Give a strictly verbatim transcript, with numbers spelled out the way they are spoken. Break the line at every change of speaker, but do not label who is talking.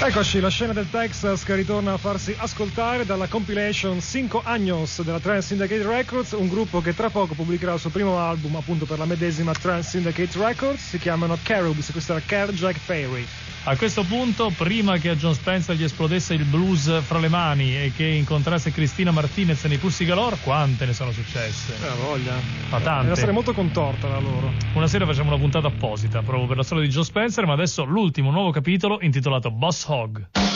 Eccoci, la scena del Texas che ritorna a farsi ascoltare dalla compilation Cinco Años della Trance Syndicate Records, un gruppo che tra poco pubblicherà il suo primo album appunto per la medesima Trance Syndicate Records. Si chiamano Cherubs, questa era Kerjack Fairy.
A questo punto, prima che a Jon Spencer gli esplodesse il blues fra le mani e che incontrasse Cristina Martinez nei Pussy Galore, quante ne sono successe?
Eh, voglia.
Ma tante.
Deve essere molto contorta da loro.
Una sera facciamo una puntata apposita proprio per la storia di Jon Spencer, ma adesso l'ultimo nuovo capitolo intitolato Boss Hog.